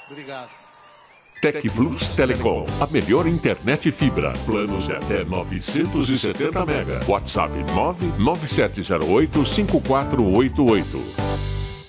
Obrigado. Tec Plus Telecom, a melhor internet fibra. Planos de até 970 mega. WhatsApp 997085488.